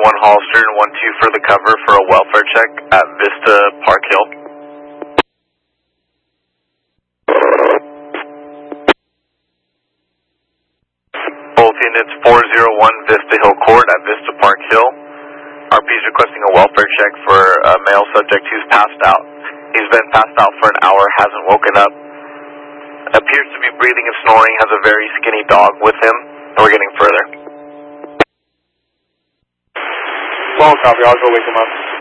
1 Hollister and 1-2 for the cover for a welfare check at Vista Park Hill. Both units 401 Vista Hill Court at Vista Park Hill. RP is requesting a welfare check for a male subject who's passed out. He's been passed out for an hour, hasn't woken up. Appears to be breathing and snoring, has a very skinny dog with him, and we're getting further. Well, copy, I'll go wake him up.